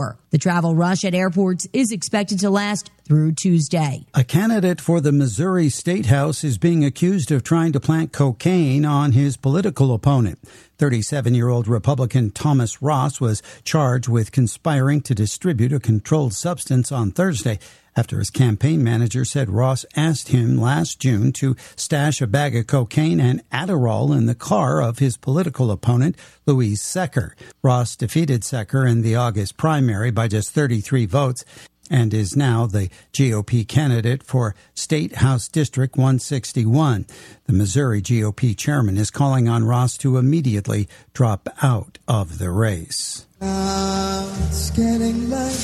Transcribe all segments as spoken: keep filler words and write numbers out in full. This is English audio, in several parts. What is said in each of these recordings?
The travel rush at airports is expected to last through Tuesday. A candidate for the Missouri State House is being accused of trying to plant cocaine on his political opponent. thirty-seven-year-old Republican Thomas Ross was charged with conspiring to distribute a controlled substance on Thursday after his campaign manager said Ross asked him last June to stash a bag of cocaine and Adderall in the car of his political opponent, Louise Secker. Ross defeated Secker in the August primary by just thirty-three votes and is now the G O P candidate for State House District one sixty-one. The Missouri G O P chairman is calling on Ross to immediately drop out of the race. Uh, it's getting late.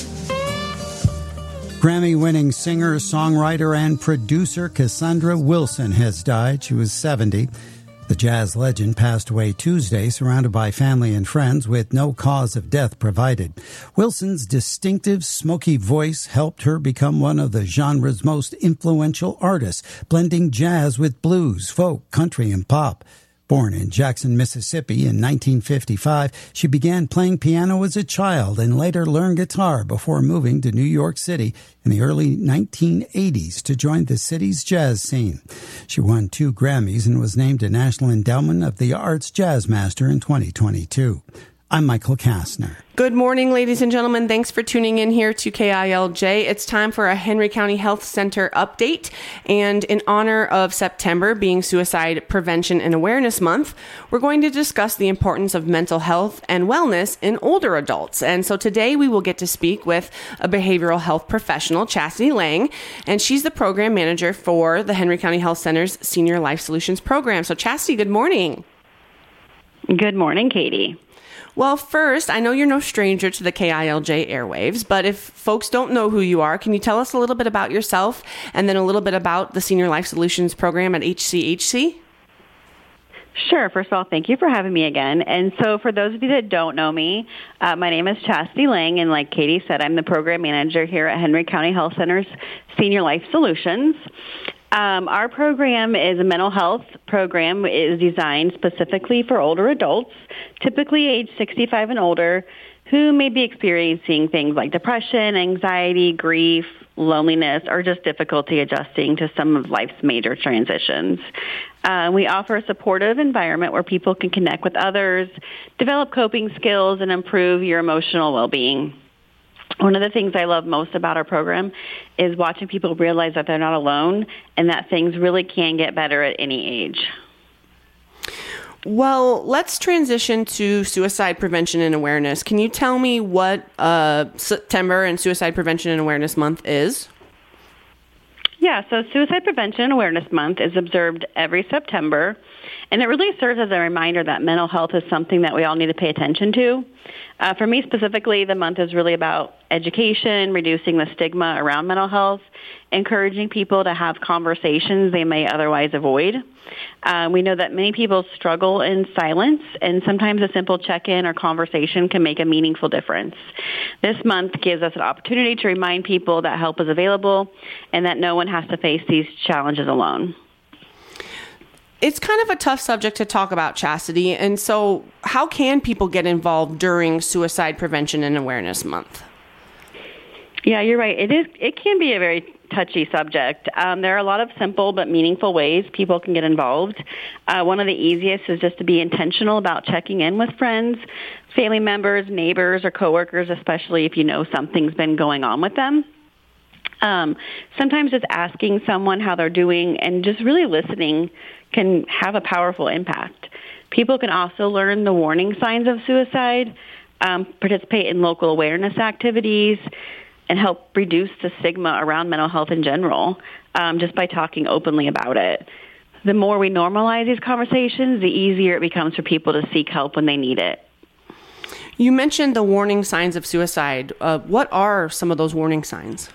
Grammy-winning singer, songwriter, and producer Cassandra Wilson has died. She was seventy. The jazz legend passed away Tuesday, surrounded by family and friends, with no cause of death provided. Wilson's distinctive, smoky voice helped her become one of the genre's most influential artists, blending jazz with blues, folk, country, and pop. Born in Jackson, Mississippi in nineteen fifty-five, she began playing piano as a child and later learned guitar before moving to New York City in the early nineteen eighties to join the city's jazz scene. She won two Grammys and was named a National Endowment of the Arts Jazz Master in twenty twenty-two. I'm Michael Kastner. Good morning, ladies and gentlemen. Thanks for tuning in here to K I L J. It's time for a Henry County Health Center update. And in honor of September being Suicide Prevention and Awareness Month, we're going to discuss the importance of mental health and wellness in older adults. And so today we will get to speak with a behavioral health professional, Chastity Lang, and she's the program manager for the Henry County Health Center's Senior Life Solutions program. So Chastity, good morning. Good morning, Katie. Well, first, I know you're no stranger to the K I L J airwaves, but if folks don't know who you are, can you tell us a little bit about yourself and then a little bit about the Senior Life Solutions program at H C H C? Sure. First of all, thank you for having me again. And so for those of you that don't know me, uh, my name is Chastity Lang, and like Katie said, I'm the program manager here at Henry County Health Center's Senior Life Solutions. Um, our program is a mental health program. It is designed specifically for older adults, typically age sixty-five and older, who may be experiencing things like depression, anxiety, grief, loneliness, or just difficulty adjusting to some of life's major transitions. Uh, we offer a supportive environment where people can connect with others, develop coping skills, and improve your emotional well-being. One of the things I love most about our program is watching people realize that they're not alone and that things really can get better at any age. Well, let's transition to suicide prevention and awareness. Can you tell me what uh, September and Suicide Prevention and Awareness Month is? Yeah, so Suicide Prevention and Awareness Month is observed every September, and it really serves as a reminder that mental health is something that we all need to pay attention to. Uh, for me specifically, the month is really about education, reducing the stigma around mental health, encouraging people to have conversations they may otherwise avoid. Uh, we know that many people struggle in silence, and sometimes a simple check-in or conversation can make a meaningful difference. This month gives us an opportunity to remind people that help is available and that no one has to face these challenges alone. It's kind of a tough subject to talk about, Chastity, and so how can people get involved during Suicide Prevention and Awareness Month? Yeah, you're right. It is. It can be a very touchy subject. Um, there are a lot of simple but meaningful ways people can get involved. Uh, one of the easiest is just to be intentional about checking in with friends, family members, neighbors, or coworkers, especially if you know something's been going on with them. Um, sometimes just asking someone how they're doing and just really listening can have a powerful impact. People can also learn the warning signs of suicide, um, participate in local awareness activities, and help reduce the stigma around mental health in general, um, just by talking openly about it. The more we normalize these conversations, the easier it becomes for people to seek help when they need it. You mentioned the warning signs of suicide. Uh, what are some of those warning signs?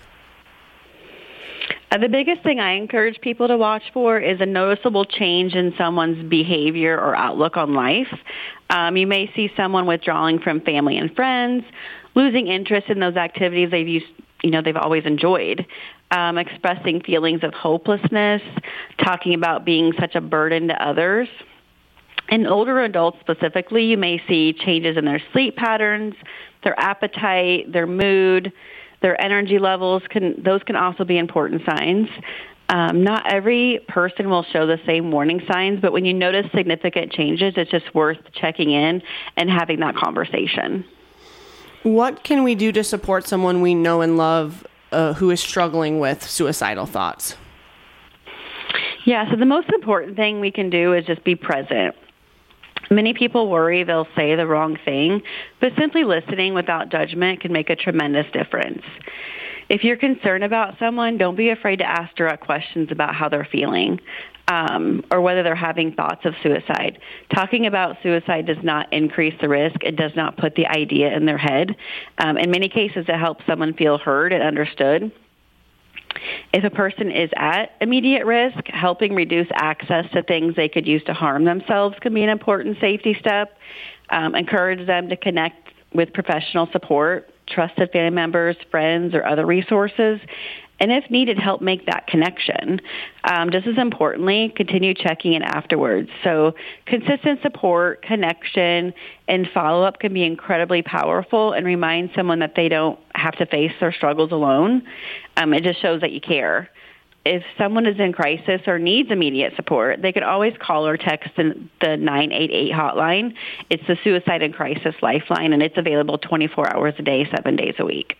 Uh, the biggest thing I encourage people to watch for is a noticeable change in someone's behavior or outlook on life. Um, you may see someone withdrawing from family and friends, losing interest in those activities they've used, you know, they've always enjoyed, um, expressing feelings of hopelessness, talking about being such a burden to others. In older adults specifically, you may see changes in their sleep patterns, their appetite, their mood, their energy levels, can those can also be important signs. Um, not every person will show the same warning signs, but when you notice significant changes, it's just worth checking in and having that conversation. What can we do to support someone we know and love uh, who is struggling with suicidal thoughts? Yeah, so the most important thing we can do is just be present. Many people worry they'll say the wrong thing, but simply listening without judgment can make a tremendous difference. If you're concerned about someone, don't be afraid to ask direct questions about how they're feeling um, or whether they're having thoughts of suicide. Talking about suicide does not increase the risk. It does not put the idea in their head. Um, in many cases, it helps someone feel heard and understood. If a person is at immediate risk, helping reduce access to things they could use to harm themselves can be an important safety step. Um, encourage them to connect with professional support, trusted family members, friends, or other resources, and if needed, help make that connection. Um, just as importantly, continue checking in afterwards. So consistent support, connection, and follow-up can be incredibly powerful and remind someone that they don't have to face their struggles alone. Um, it just shows that you care. If someone is in crisis or needs immediate support, they can always call or text the, the nine eight eight hotline. It's the Suicide and Crisis Lifeline, and it's available twenty-four hours a day, seven days a week.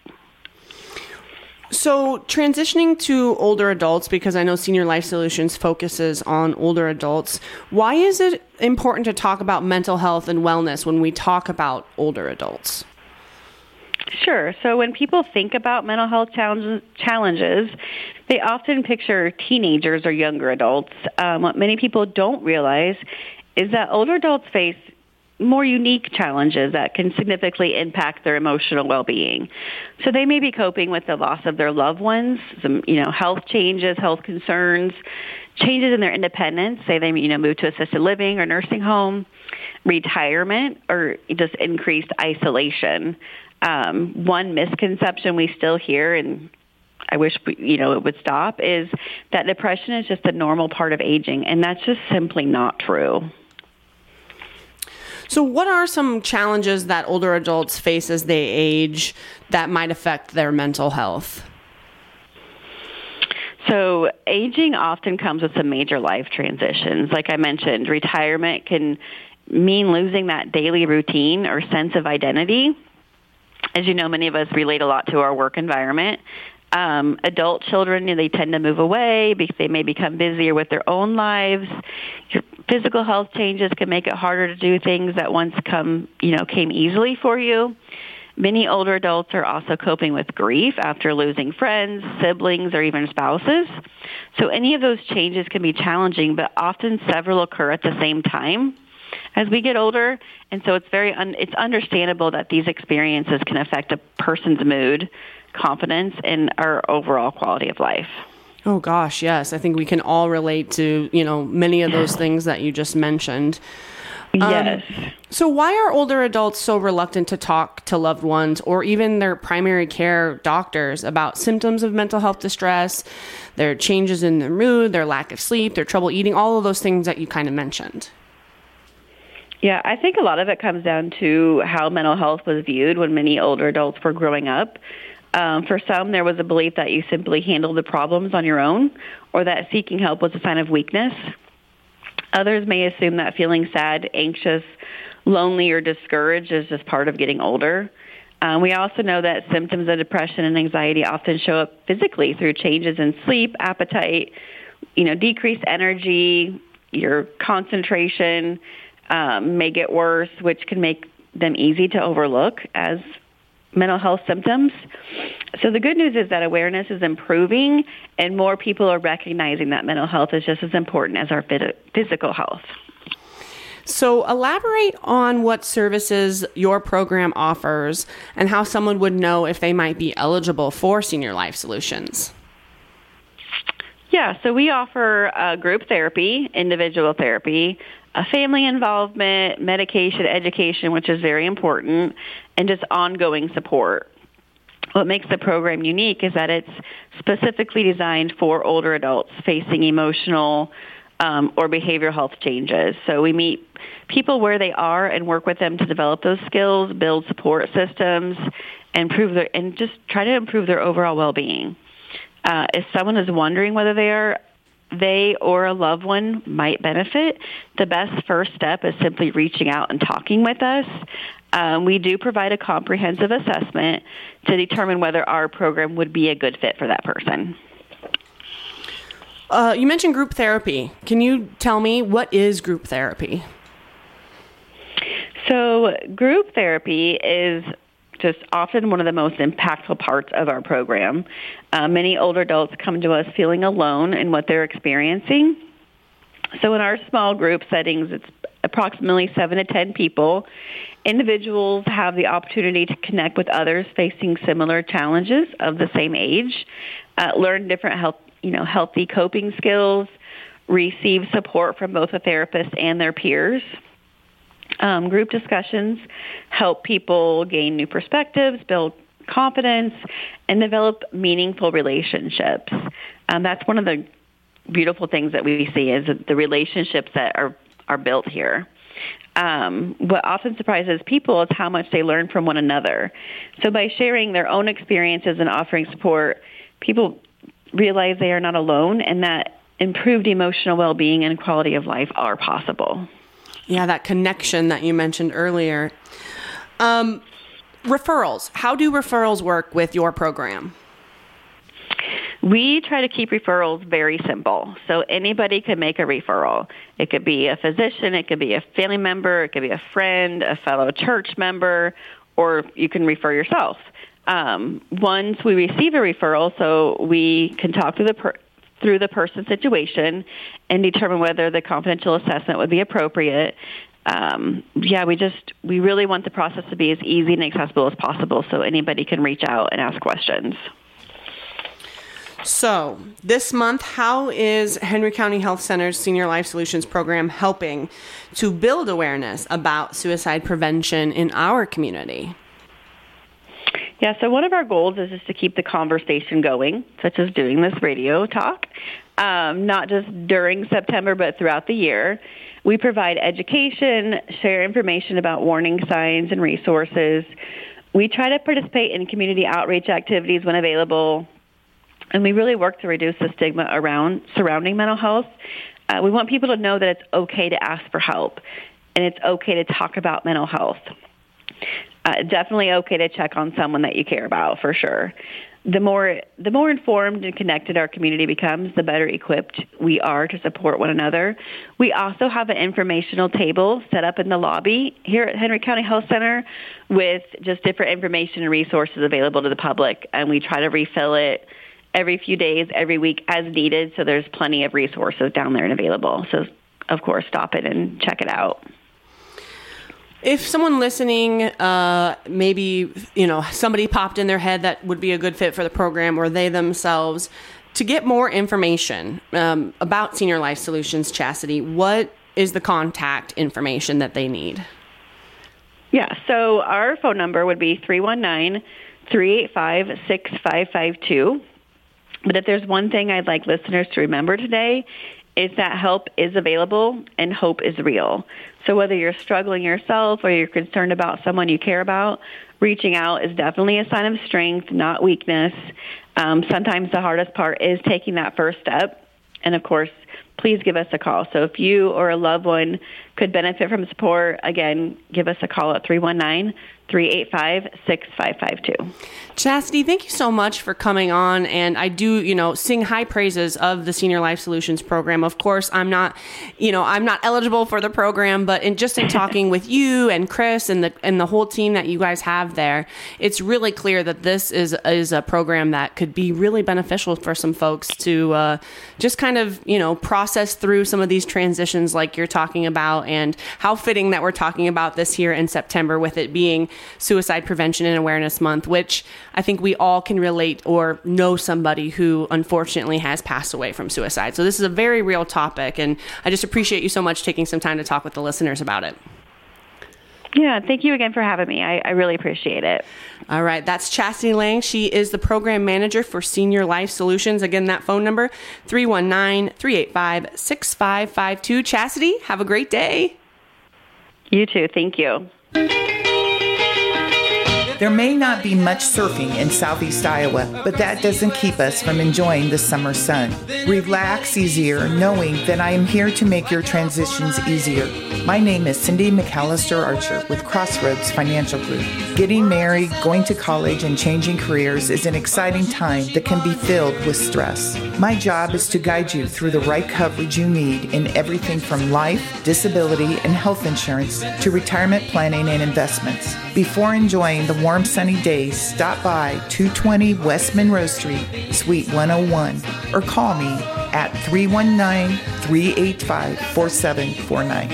So transitioning to older adults, because I know Senior Life Solutions focuses on older adults, why is it important to talk about mental health and wellness when we talk about older adults? Sure. So when people think about mental health challenges, they often picture teenagers or younger adults. Um, what many people don't realize is that older adults face more unique challenges that can significantly impact their emotional well-being. So they may be coping with the loss of their loved ones, some, you know, health changes, health concerns, changes in their independence, say they, you know, move to assisted living or nursing home, retirement, or just increased isolation. Um, one misconception we still hear, and I wish we, you know it would stop, is that depression is just a normal part of aging, and that's just simply not true. So what are some challenges that older adults face as they age that might affect their mental health? So aging often comes with some major life transitions. Like I mentioned, retirement can mean losing that daily routine or sense of identity. As you know, many of us relate a lot to our work environment. Um, adult children, you know, they tend to move away because they may become busier with their own lives. Your physical health changes can make it harder to do things that once come, you know, came easily for you. Many older adults are also coping with grief after losing friends, siblings, or even spouses. So any of those changes can be challenging, but often several occur at the same time as we get older, and so it's very un- it's understandable that these experiences can affect a person's mood, confidence, and our overall quality of life. Oh gosh, yes. I think we can all relate to, you know, many of those things that you just mentioned. Yes. Um, so why are older adults so reluctant to talk to loved ones or even their primary care doctors about symptoms of mental health distress, their changes in their mood, their lack of sleep, their trouble eating, all of those things that you kind of mentioned? Yeah, I think a lot of it comes down to how mental health was viewed when many older adults were growing up. Um, for some, there was a belief that you simply handled the problems on your own or that seeking help was a sign of weakness. Others may assume that feeling sad, anxious, lonely, or discouraged is just part of getting older. Um, we also know that symptoms of depression and anxiety often show up physically through changes in sleep, appetite, you know, decreased energy, your concentration um, may get worse, which can make them easy to overlook as mental health symptoms. So the good news is that awareness is improving and more people are recognizing that mental health is just as important as our physical health. So elaborate on what services your program offers and how someone would know if they might be eligible for Senior Life Solutions. Yeah, so we offer uh, group therapy, individual therapy, a family involvement, medication, education, which is very important, and just ongoing support. What makes the program unique is that it's specifically designed for older adults facing emotional um, or behavioral health changes. So we meet people where they are and work with them to develop those skills, build support systems, and improve their and just try to improve their overall well-being. Uh, if someone is wondering whether they are they or a loved one might benefit, the best first step is simply reaching out and talking with us. Um, we do provide a comprehensive assessment to determine whether our program would be a good fit for that person. Uh, you mentioned group therapy. Can you tell me, what is group therapy? So group therapy is just often one of the most impactful parts of our program. Uh, many older adults come to us feeling alone in what they're experiencing. So in our small group settings, it's approximately seven to ten people. Individuals have the opportunity to connect with others facing similar challenges of the same age, uh, learn different health, you know, healthy coping skills, receive support from both a therapist and their peers. Um, group discussions help people gain new perspectives, build confidence, and develop meaningful relationships. Um, that's one of the beautiful things that we see is the relationships that are, are built here. Um, what often surprises people is how much they learn from one another. So by sharing their own experiences and offering support, people realize they are not alone and that improved emotional well-being and quality of life are possible. Yeah, that connection that you mentioned earlier. Um, referrals. How do referrals work with your program? We try to keep referrals very simple. So anybody can make a referral. It could be a physician, it could be a family member, it could be a friend, a fellow church member, or you can refer yourself. Um, once we receive a referral, so we can talk to the per- through the person's situation and determine whether the confidential assessment would be appropriate. Um, yeah, we just, we really want the process to be as easy and accessible as possible so anybody can reach out and ask questions. So this month, how is Henry County Health Center's Senior Life Solutions program helping to build awareness about suicide prevention in our community? Yeah, so one of our goals is just to keep the conversation going, such as doing this radio talk, um, not just during September, but throughout the year. We provide education, share information about warning signs and resources. We try to participate in community outreach activities when available, and we really work to reduce the stigma around surrounding mental health. Uh, we want people to know that it's okay to ask for help, and it's okay to talk about mental health. Uh, definitely okay to check on someone that you care about, for sure. The more the more informed and connected our community becomes, the better equipped we are to support one another. We also have an informational table set up in the lobby here at Henry County Health Center with just different information and resources available to the public, and we try to refill it every few days, every week as needed, so there's plenty of resources down there and available. So, of course, stop it and check it out. If someone listening, uh, maybe, you know, somebody popped in their head that would be a good fit for the program, or they themselves, to get more information um, about Senior Life Solutions, Chastity, what is the contact information that they need? Yeah, so our phone number would be three one nine, three eight five, six five five two. But if there's one thing I'd like listeners to remember today, is that help is available and hope is real. So whether you're struggling yourself or you're concerned about someone you care about, reaching out is definitely a sign of strength, not weakness. Um, sometimes the hardest part is taking that first step. And of course, please give us a call. So if you or a loved one could benefit from support, again, give us a call at three one nine, three eight five, six five five two. Chastity, thank you so much for coming on. And I do, you know, sing high praises of the Senior Life Solutions program. Of course, I'm not, you know, I'm not eligible for the program, but in just in talking with you and Chris and the and the whole team that you guys have there, it's really clear that this is is a program that could be really beneficial for some folks to uh, just kind of, you know, process through some of these transitions like you're talking about, and how fitting that we're talking about this here in September with it being Suicide Prevention and Awareness Month, which I think we all can relate or know somebody who unfortunately has passed away from suicide. So this is a very real topic, and I just appreciate you so much taking some time to talk with the listeners about it. Yeah, thank you again for having me. I, I really appreciate it. All right, that's Chastity Lang. She is the program manager for Senior Life Solutions. Again, that phone number, three one nine, three eight five, six five five two. Chastity, have a great day. You too. Thank you. There may not be much surfing in southeast Iowa, but that doesn't keep us from enjoying the summer sun. Relax easier knowing that I am here to make your transitions easier. My name is Cindy McAllister Archer with Crossroads Financial Group. Getting married, going to college, and changing careers is an exciting time that can be filled with stress. My job is to guide you through the right coverage you need in everything from life, disability, and health insurance to retirement planning and investments. Before enjoying the warm sunny days, stop by two twenty West Monroe Street, Suite one oh one, or call me at three one nine, three eight five, four seven four nine.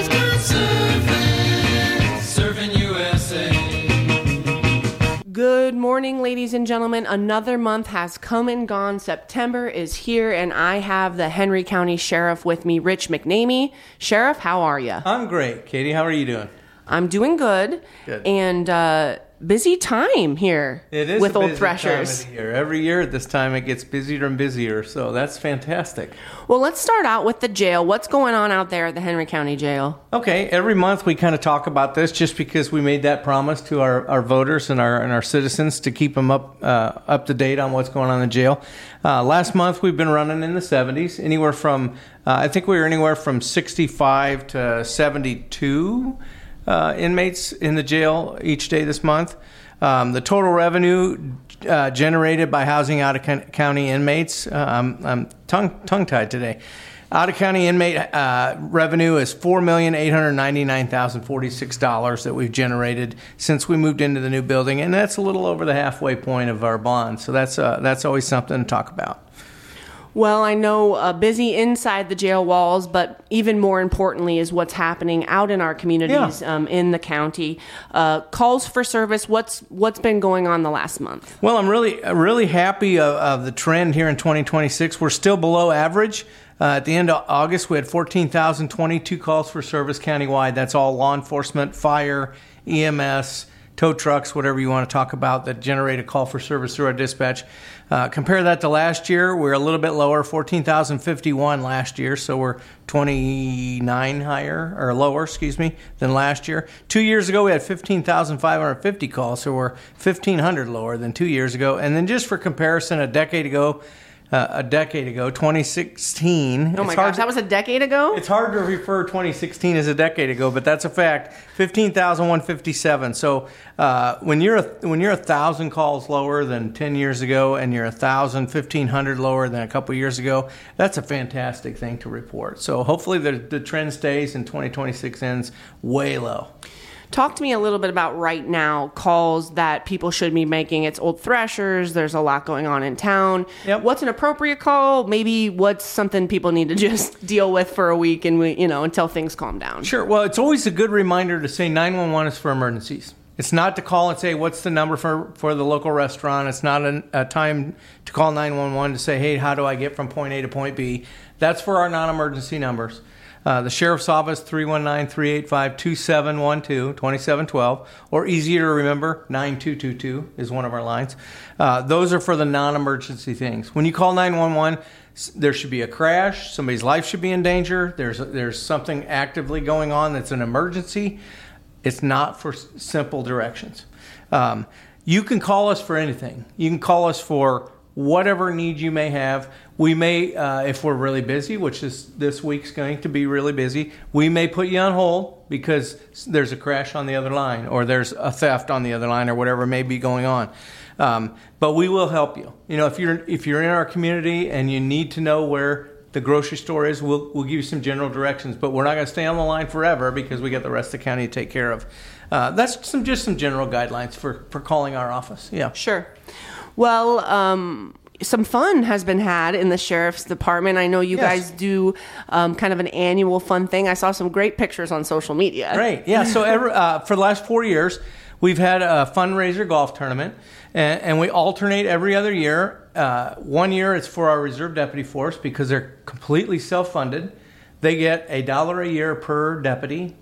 Good morning, ladies and gentlemen. Another month has come and gone. September is here, and I have the Henry County Sheriff with me, Rich McNamee. Sheriff, how are you? I'm great. Katie, how are you doing? I'm doing good. Good. And uh, busy time here it is with a Old busy Threshers. Time of the year. Every year at this time, it gets busier and busier, so that's fantastic. Well, let's start out with the jail. What's going on out there at the Henry County Jail? Okay, every month we kind of talk about this just because we made that promise to our, our voters and our and our citizens to keep them up uh, up to date on what's going on in the jail. Uh, last month we've been running in the seventies, anywhere from uh, I think we were anywhere from sixty-five to seventy-two. Uh, inmates in the jail each day this month. Um, the total revenue uh, generated by housing out-of-county inmates, uh, I'm, I'm tongue, tongue-tied today. Out-of-county inmate uh, revenue is four million eight hundred ninety-nine thousand forty-six dollars that we've generated since we moved into the new building, and that's a little over the halfway point of our bond, so that's uh, that's always something to talk about. Well, I know uh, busy inside the jail walls, but even more importantly is what's happening out in our communities Yeah. um, in the county. Uh, calls for service, what's what's been going on the last month? Well, I'm really really happy of, of the trend here in twenty twenty-six. We're still below average. Uh, at the end of August, we had fourteen thousand twenty-two calls for service countywide. That's all law enforcement, fire, E M S, tow trucks, whatever you want to talk about that generate a call for service through our dispatch. Uh, compare that to last year, we're a little bit lower, fourteen thousand fifty-one last year, so we're twenty-nine higher, or lower, excuse me, than last year. Two years ago, we had fifteen thousand five hundred fifty calls, so we're fifteen hundred lower than two years ago. And then just for comparison, a decade ago, Uh, a decade ago, twenty sixteen. Oh my gosh, that was a decade ago? It's hard to refer twenty sixteen as a decade ago, but that's a fact. fifteen thousand one hundred fifty-seven. So uh, when you're a, when you're a thousand calls lower than ten years ago, and you're a thousand, fifteen hundred lower than a couple years ago, that's a fantastic thing to report. So hopefully the the trend stays and twenty twenty-six ends way low. Talk to me a little bit about right now calls that people should be making. It's Old Threshers. There's a lot going on in town. Yep. What's an appropriate call? Maybe what's something people need to just deal with for a week and we, you know, until things calm down. Sure. Well, it's always a good reminder to say nine one one is for emergencies. It's not to call and say, what's the number for, for the local restaurant? It's not a, a time to call nine one one to say, hey, how do I get from point A to point B? That's for our non-emergency numbers. Uh, the Sheriff's Office, three one nine, three eight five, two seven one two, two seven one two, or easier to remember, nine two two two is one of our lines. Uh, those are for the non-emergency things. When you call nine one one, there should be a crash, somebody's life should be in danger, there's, there's something actively going on that's an emergency. It's not for s- simple directions. Um, you can call us for anything. You can call us for whatever need you may have. We may, uh, if we're really busy, which is this week's going to be really busy, we may put you on hold because there's a crash on the other line or there's a theft on the other line or whatever may be going on. Um, but we will help you. You know, if you're if you're in our community and you need to know where the grocery store is, we'll we'll give you some general directions. But we're not going to stay on the line forever because we got the rest of the county to take care of. Uh, that's some just some general guidelines for, for calling our office. Yeah. Sure. Well, um, some fun has been had in the Sheriff's Department. I know you Yes. guys do um, kind of an annual fun thing. I saw some great pictures on social media. Great. Yeah. So every, uh, for the last four years, we've had a fundraiser golf tournament, and, and we alternate every other year. Uh, one year it's for our reserve deputy force because they're completely self-funded. They get a dollar a year per deputy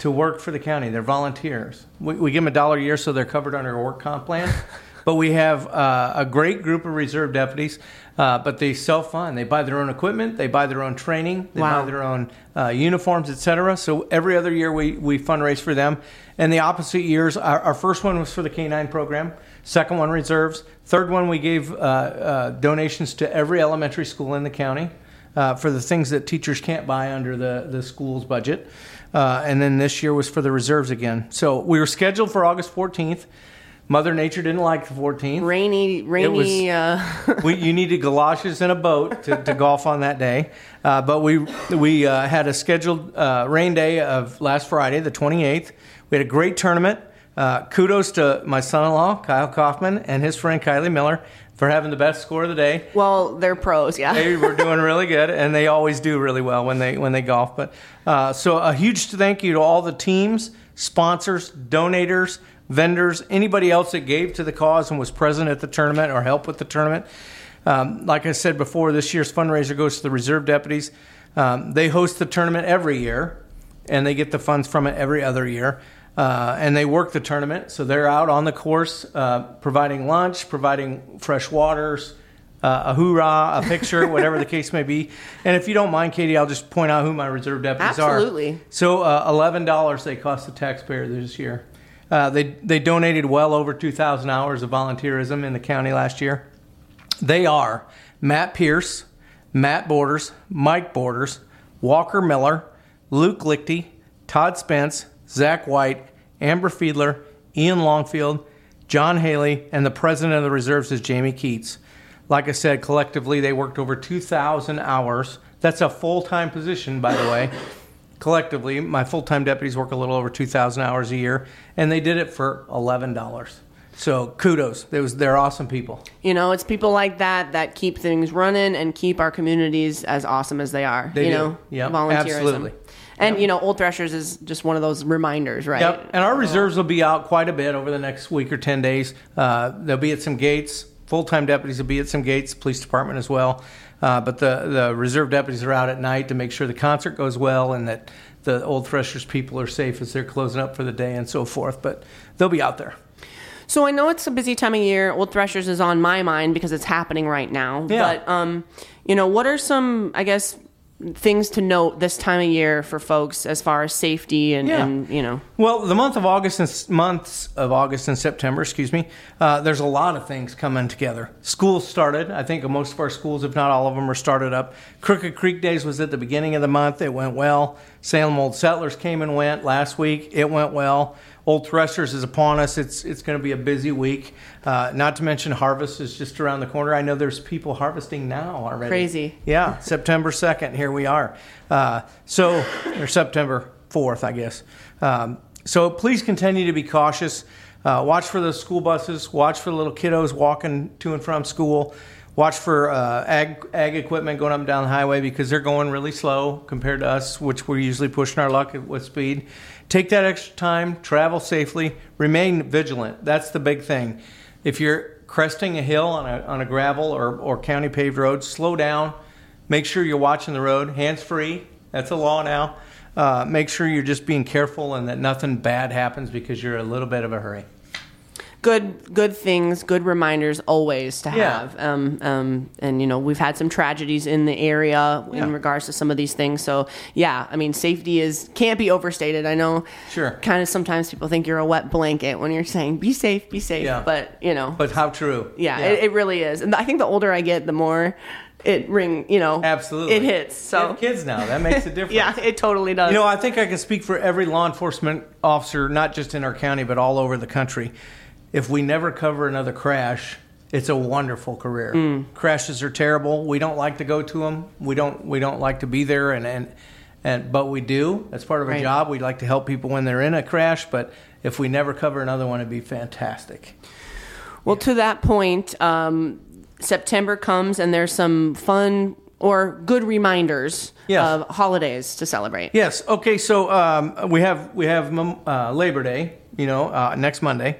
to work for the county. They're volunteers. We, we give them a dollar a year so they're covered under a work comp plan. But we have uh, a great group of reserve deputies, uh, but they self-fund. They buy their own equipment. They buy their own training. They Wow. buy their own uh, uniforms, et cetera. So every other year we, we fundraise for them. And the opposite years, our, our first one was for the K nine program. Second one, reserves. Third one, we gave uh, uh, donations to every elementary school in the county uh, for the things that teachers can't buy under the, the school's budget. Uh, and then this year was for the reserves again. So we were scheduled for August fourteenth. Mother Nature didn't like the fourteenth. Rainy, rainy. It was, uh... we, you needed galoshes and a boat to, to golf on that day. Uh, but we we uh, had a scheduled uh, rain day of last Friday, the twenty-eighth. We had a great tournament. Uh, kudos to my son-in-law, Kyle Kaufman, and his friend Kylie Miller for having the best score of the day. Well, they're pros, yeah. They were doing really good, and they always do really well when they when they golf. But uh, so a huge thank you to all the teams, sponsors, donators, vendors, anybody else that gave to the cause and was present at the tournament or helped with the tournament. Um, like I said before, this year's fundraiser goes to the reserve deputies. Um, they host the tournament every year, and they get the funds from it every other year. Uh, and they work the tournament, so they're out on the course uh, providing lunch, providing fresh waters, uh, a hoorah, a picture, whatever the case may be. And if you don't mind, Katie, I'll just point out who my reserve deputies Absolutely. are. So uh, eleven dollars they cost the taxpayer this year. Uh, they they donated well over two thousand hours of volunteerism in the county last year. They are Matt Pierce, Matt Borders, Mike Borders, Walker Miller, Luke Lichty, Todd Spence, Zach White, Amber Fiedler, Ian Longfield, John Haley, and the president of the reserves is Jamie Keats. Like I said, collectively they worked over two thousand hours. That's a full-time position, by the way. Collectively, my full-time deputies work a little over two thousand hours a year, and they did it for eleven dollars. So kudos. It was, they're awesome people. You know, it's people like that that keep things running and keep our communities as awesome as they are. They you do. know, Yep, volunteerism. absolutely. And, Yep. you know, Old Threshers is just one of those reminders, right? Yep. And our reserves will be out quite a bit over the next week or ten days. Uh, they'll be at some gates. Full-time deputies will be at some gates, police department as well. Uh, but the, the reserve deputies are out at night to make sure the concert goes well and that the Old Threshers people are safe as they're closing up for the day and so forth. But they'll be out there. So I know it's a busy time of year. Old Threshers is on my mind because it's happening right now. Yeah. But, um, you know, what are some, I guess, things to note this time of year for folks as far as safety and, Yeah. and you know? Well, the month of August and months of August and September, excuse me, uh, there's a lot of things coming together. Schools started. I think most of our schools, if not all of them, are started up. Crooked Creek Days was at the beginning of the month. It went well. Salem Old Settlers came and went last week. It went well. Old Threshers is upon us. It's it's going to be a busy week. Uh, not to mention harvest is just around the corner. I know there's people harvesting now already. Crazy. Yeah, September second, here we are. Uh, so, or September fourth, I guess. Um, so please continue to be cautious. Uh, watch for the school buses. Watch for the little kiddos walking to and from school. Watch for uh, ag, ag equipment going up and down the highway because they're going really slow compared to us, which we're usually pushing our luck with speed. Take that extra time, travel safely, remain vigilant. That's the big thing. If you're cresting a hill on a, on a gravel or, or county paved road, slow down. Make sure you're watching the road, hands-free. That's a law now. Uh, make sure you're just being careful and that nothing bad happens because you're in a little bit of a hurry. Good, good things, good reminders always to Yeah. have. Um, um, and you know, we've had some tragedies in the area Yeah. in regards to some of these things. So yeah, I mean, safety is can't be overstated. I know. Sure. Kind of sometimes people think you're a wet blanket when you're saying be safe, be safe. Yeah. But you know. But how true. yeah, It, it really is. And I think the older I get, the more it ring. You know. Absolutely. It hits. You So have kids now. That makes a difference. yeah, it totally does. You know, I think I can speak for every law enforcement officer, not just in our county, but all over the country. If we never cover another crash, it's a wonderful career. Mm. Crashes are terrible. We don't like to go to them. We don't. We don't like to be there, and and, and but we do. That's part of our Right. job. We like to help people when they're in a crash. But if we never cover another one, it'd be fantastic. Well, to that point, um, September comes and there's some fun or good reminders Yes. of holidays to celebrate. Yes. Okay. So um, we have we have uh, Labor Day. You know, uh, next Monday.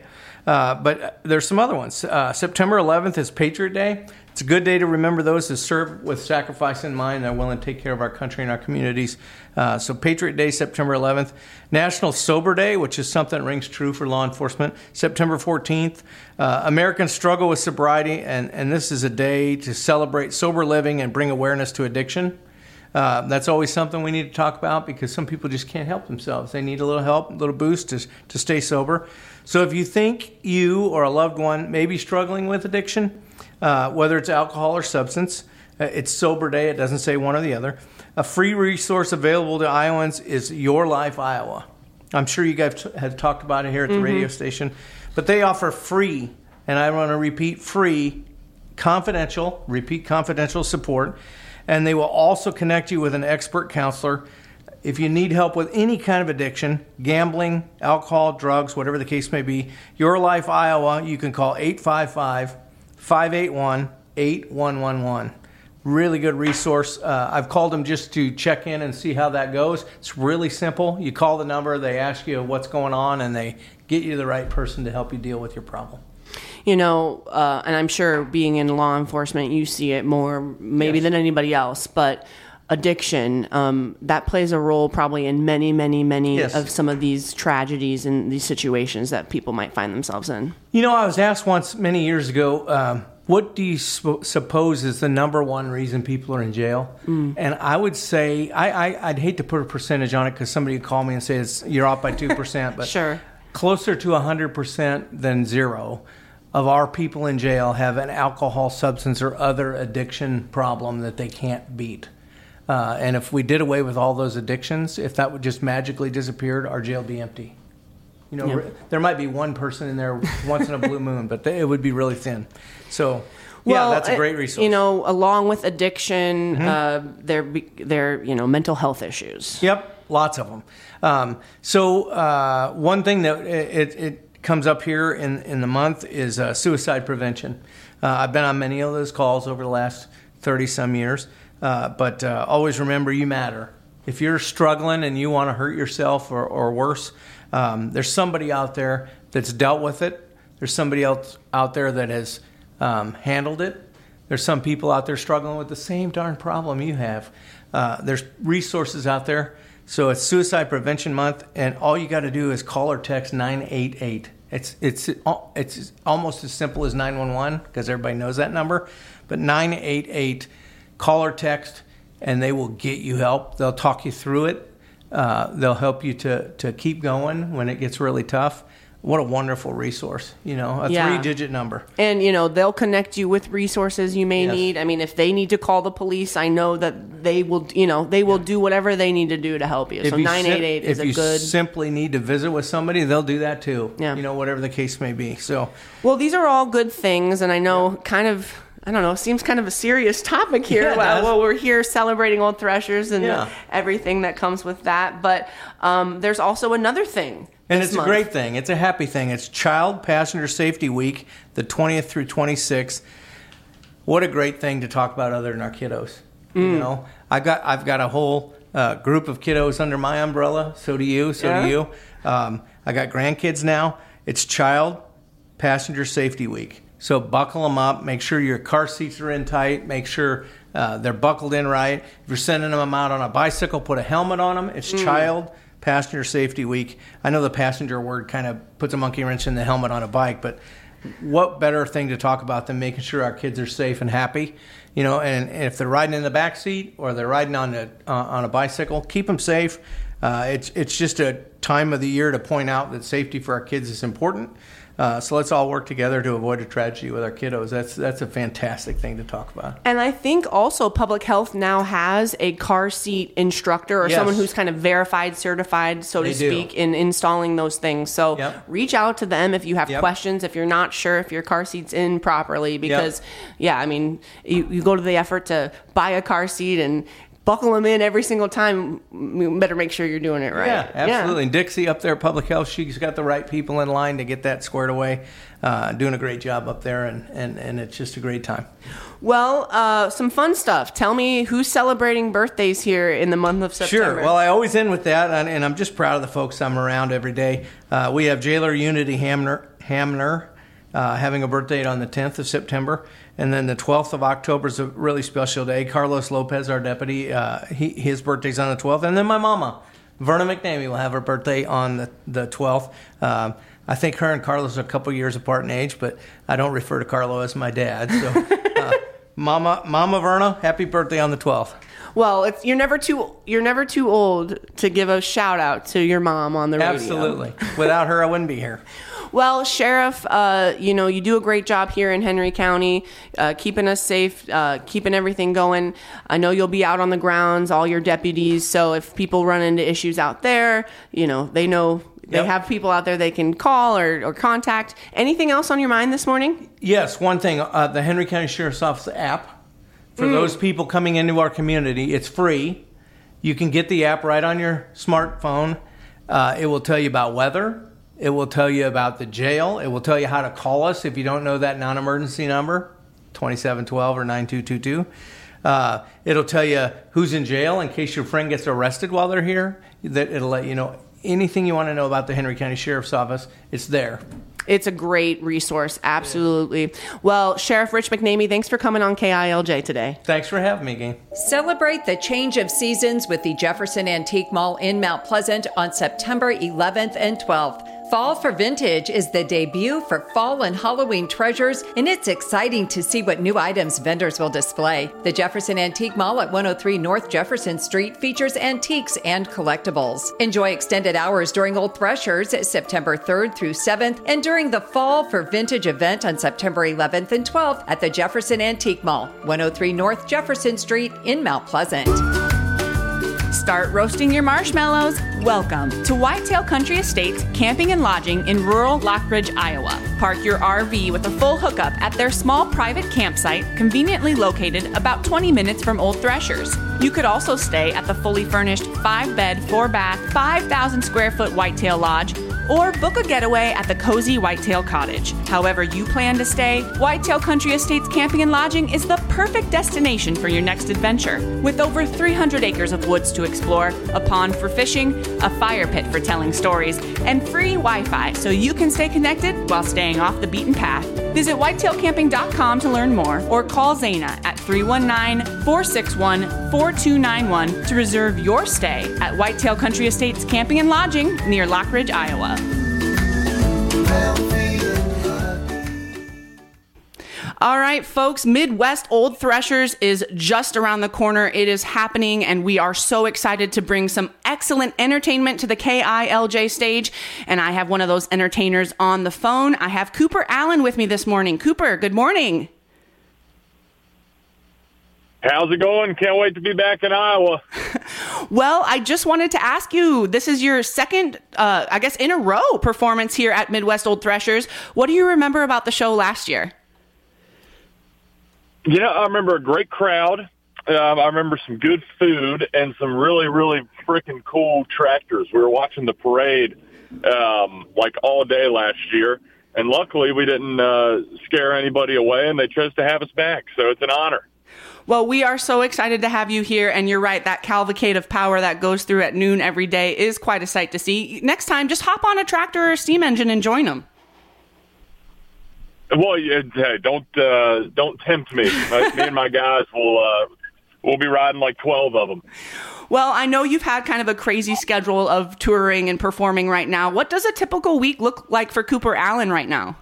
Uh, but there's some other ones. Uh, September eleventh is Patriot Day. It's a good day to remember those who serve with sacrifice in mind and are willing to take care of our country and our communities. Uh, so Patriot Day, September eleventh. National Sober Day, which is something that rings true for law enforcement, September fourteenth. Uh, Americans struggle with sobriety, and, and this is a day to celebrate sober living and bring awareness to addiction. Uh, that's always something we need to talk about because some people just can't help themselves. They need a little help, a little boost to, to stay sober. So if you think you or a loved one may be struggling with addiction, uh, whether it's alcohol or substance, uh, it's Sober Day. It doesn't say one or the other. A free resource available to Iowans is Your Life Iowa. I'm sure you guys have talked about it here at the mm-hmm. radio station, but they offer free, and I want to repeat, free, confidential, repeat confidential support, and they will also connect you with an expert counselor. If you need help with any kind of addiction, gambling, alcohol, drugs, whatever the case may be, Your Life Iowa, you can call eight five five, five eight one, eight one one one. Really good resource. Uh, I've called them just to check in and see how that goes. It's really simple. You call the number, they ask you what's going on, and they get you the right person to help you deal with your problem. You know, uh, and I'm sure being in law enforcement, you see it more maybe yes. than anybody else, but addiction, um, that plays a role probably in many, many, many yes. of some of these tragedies and these situations that people might find themselves in. You know, I was asked once many years ago, um, what do you sp- suppose is the number one reason people are in jail? Mm. And I would say, I, I, I'd hate to put a percentage on it because somebody would call me and say it's, you're off by two percent, but sure. closer to one hundred percent than zero of our people in jail have an alcohol, substance, or other addiction problem that they can't beat. Uh, and if we did away with all those addictions, if that would just magically disappeared, our jail would be empty. You know, yeah. there might be one person in there once in a blue moon, but it would be really thin. So, well, yeah, that's a great resource. You know, along with addiction, mm-hmm. uh, there, there, you know, mental health issues. Yep, lots of them. Um, so, uh, one thing that it, it comes up here in, in the month is uh, suicide prevention. Uh, I've been on many of those calls over the last thirty some years, uh, but uh, always remember you matter. If you're struggling and you want to hurt yourself or, or worse, um, there's somebody out there that's dealt with it. There's somebody else out there that has um, handled it. There's some people out there struggling with the same darn problem you have. Uh, there's resources out there. So it's Suicide Prevention Month, and all you got to do is call or text nine eight eight. It's it's it's almost as simple as nine one one because everybody knows that number. But nine eight eight, call or text, and they will get you help. They'll talk you through it. Uh, they'll help you to, to keep going when it gets really tough. What a wonderful resource, you know, a yeah. three-digit number. And, you know, they'll connect you with resources you may yes. need. I mean, if they need to call the police, I know that they will, you know, they will yeah. do whatever they need to do to help you. If so you nine eight eight sim- is a good... If you simply need to visit with somebody, they'll do that too, yeah. you know, whatever the case may be. So, well, these are all good things, and I know yeah. kind of... I don't know, seems kind of a serious topic here yeah, while, while we're here celebrating Old Threshers and yeah. everything that comes with that. But um, there's also another thing. And it's month. a great thing. It's a happy thing. It's Child Passenger Safety Week, the twentieth through twenty-sixth. What a great thing to talk about other than our kiddos. Mm. You know, I've got I've got a whole uh, group of kiddos under my umbrella. So do you. So yeah. do you. Um, I got grandkids now. It's Child Passenger Safety Week. So buckle them up. Make sure your car seats are in tight. Make sure uh, they're buckled in right. If you're sending them out on a bicycle, put a helmet on them. It's mm. Child Passenger Safety Week. I know the passenger word kind of puts a monkey wrench in the helmet on a bike, but what better thing to talk about than making sure our kids are safe and happy? You know, and, and if they're riding in the back seat or they're riding on a uh, on a bicycle, keep them safe. Uh, it's it's just a time of the year to point out that safety for our kids is important. Uh, so let's all work together to avoid a tragedy with our kiddos. That's that's a fantastic thing to talk about. And I think also public health now has a car seat instructor or yes. someone who's kind of verified, certified, so they to speak, do. in installing those things. So yep. reach out to them if you have yep. questions, if you're not sure if your car seat's in properly. Because, yep. yeah, I mean, you, you go to the effort to buy a car seat and buckle them in every single time. You better make sure you're doing it right. Yeah, absolutely. Yeah. And Dixie up there at Public Health, she's got the right people in line to get that squared away. Uh, doing a great job up there, and, and, and it's just a great time. Well, uh, some fun stuff. Tell me who's celebrating birthdays here in the month of September. Sure. Well, I always end with that, and, and I'm just proud of the folks I'm around every day. Uh, we have Jailer Unity Hamner, Hamner uh, having a birthday on the tenth of September, and then the twelfth of October is a really special day. Carlos Lopez, our deputy, uh, he, his birthday's on the twelfth, and then my mama, Verna McNamee, will have her birthday on the, the twelfth. Um, I think her and Carlos are a couple years apart in age, but I don't refer to Carlo as my dad. So, uh, Mama, Mama Verna, happy birthday on the twelfth. Well, it's, you're never too you're never too old to give a shout out to your mom on the radio. Absolutely. Without her, I wouldn't be here. Well, Sheriff, uh, you know, you do a great job here in Henry County, uh, keeping us safe, uh, keeping everything going. I know you'll be out on the grounds, all your deputies. So if people run into issues out there, you know, they know. They yep. have people out there they can call or, or contact. Anything else on your mind this morning? Yes, one thing. Uh, the Henry County Sheriff's Office app, for mm. those people coming into our community, it's free. You can get the app right on your smartphone. Uh, it will tell you about weather. It will tell you about the jail. It will tell you how to call us if you don't know that non-emergency number, twenty-seven twelve or nine two two two. Uh, it'll tell you who's in jail in case your friend gets arrested while they're here. That it'll let you know anything you want to know about the Henry County Sheriff's Office. It's there. It's a great resource. Absolutely. Yeah. Well, Sheriff Rich McNamee, thanks for coming on K I L J today. Thanks for having me, gang. Celebrate the change of seasons with the Jefferson Antique Mall in Mount Pleasant on September eleventh and twelfth. Fall for Vintage is the debut for fall and Halloween treasures, and it's exciting to see what new items vendors will display. The Jefferson Antique Mall at one oh three North Jefferson Street features antiques and collectibles. Enjoy extended hours during Old Threshers September third through seventh, and during the Fall for Vintage event on September eleventh and twelfth at the Jefferson Antique Mall, one oh three North Jefferson Street in Mount Pleasant. Start roasting your marshmallows. Welcome to Whitetail Country Estates Camping and Lodging in rural Lockridge, Iowa. Park your R V with a full hookup at their small private campsite, conveniently located about twenty minutes from Old Threshers. You could also stay at the fully furnished five-bed, four-bath, five thousand square foot Whitetail Lodge, or book a getaway at the cozy Whitetail Cottage. However you plan to stay, Whitetail Country Estates Camping and Lodging is the perfect destination for your next adventure. With over three hundred acres of woods to explore, a pond for fishing, a fire pit for telling stories, and free Wi-Fi so you can stay connected while staying off the beaten path. Visit whitetail camping dot com to learn more, or call Zana at three one nine, four six one, four two nine one to reserve your stay at Whitetail Country Estates Camping and Lodging near Lockridge, Iowa. All right, folks, Midwest Old Threshers is just around the corner. It is happening, and we are so excited to bring some excellent entertainment to the K I L J stage. And I have one of those entertainers on the phone. I have Cooper Allen with me this morning. Cooper, good morning. How's it going? Can't wait to be back in Iowa. Well, I just wanted to ask you, this is your second, uh, I guess, in a row performance here at Midwest Old Threshers. What do you remember about the show last year? You know, I remember a great crowd. Um, I remember some good food and some really, really freaking cool tractors. We were watching the parade um, like all day last year, and luckily we didn't uh, scare anybody away, and they chose to have us back, so it's an honor. Well, we are so excited to have you here, and you're right, that cavalcade of power that goes through at noon every day is quite a sight to see. Next time, just hop on a tractor or a steam engine and join them. Well, yeah, hey, don't uh, don't tempt me. Me and my guys will uh, we'll be riding like twelve of them. Well, I know you've had kind of a crazy schedule of touring and performing right now. What does a typical week look like for Cooper Allen right now?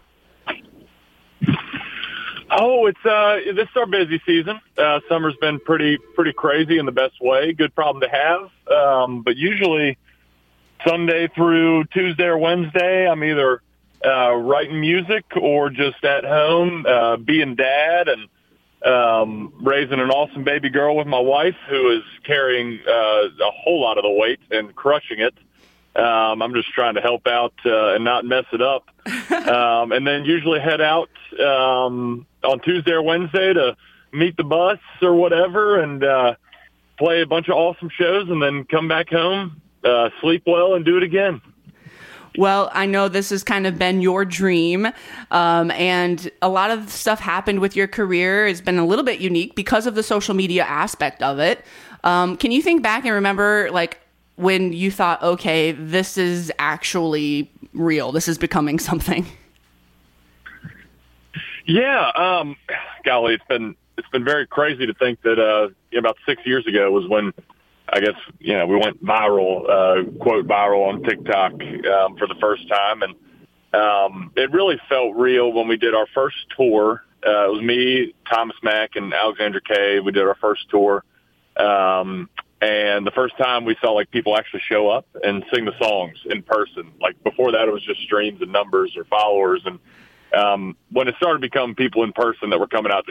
Oh, it's uh, this is our busy season. Uh, summer's been pretty pretty crazy in the best way. Good problem to have. Um, but usually Sunday through Tuesday or Wednesday, I'm either Uh, writing music or just at home, uh, being dad and um, raising an awesome baby girl with my wife who is carrying uh, a whole lot of the weight and crushing it. Um, I'm just trying to help out uh, and not mess it up. um, and then usually head out um, on Tuesday or Wednesday to meet the bus or whatever and uh, play a bunch of awesome shows, and then come back home, uh, sleep well, and do it again. Well, I know this has kind of been your dream, um, and a lot of stuff happened with your career. It's been a little bit unique because of the social media aspect of it. Um, can you think back and remember, like, when you thought, okay, this is actually real, this is becoming something? Yeah, um, golly, it's been it's been very crazy to think that uh, about six years ago was when, I guess, you know, we went viral, uh, quote viral on TikTok um, for the first time. And um, it really felt real when we did our first tour. Uh, it was me, Thomas Mack, and Alexandra Kay. We did our first tour. Um, and the first time we saw, like, people actually show up and sing the songs in person. Like, before that, it was just streams and numbers or followers. And um, when it started to become people in person that were coming out to